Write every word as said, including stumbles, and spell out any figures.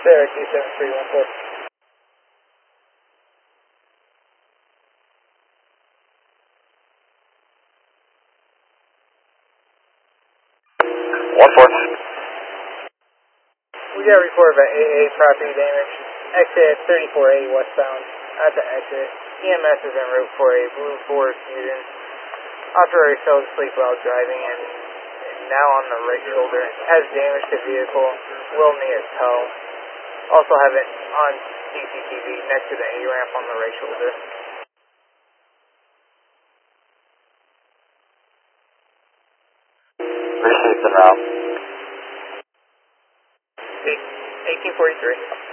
Syracuse seven three one four. one four. We got a report of an A A property damage. Exit at thirty-four A westbound. At the exit, E M S is en route for a Blue Forest Mutant. Operator fell asleep while driving and now on the right shoulder. Has damage to vehicle. Will need a tow. Also have it on C C T V next to the A ramp on the right shoulder. Received the route. eighteen forty-three.